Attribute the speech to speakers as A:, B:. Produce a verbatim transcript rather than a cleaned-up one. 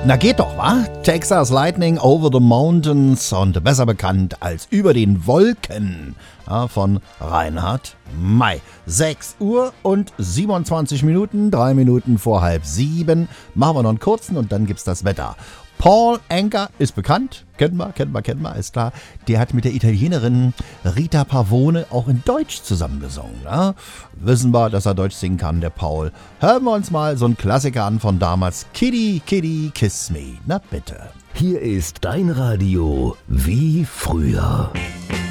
A: Na geht doch, wa? Texas Lightning Over the Mountains und besser bekannt als Über den Wolken, ja, von Reinhard May. sechs Uhr und siebenundzwanzig Minuten, drei Minuten vor halb sieben. Machen wir noch einen kurzen und dann gibt's das Wetter. Paul Anka ist bekannt, kennt man, kennt man, kennt man, ist klar. Der hat mit der Italienerin Rita Pavone auch in Deutsch zusammengesungen. Ja? Wissen wir, dass er Deutsch singen kann, der Paul. Hören wir uns mal so einen Klassiker an von damals. Kitty, Kitty, Kiss Me. Na bitte.
B: Hier ist dein Radio wie früher.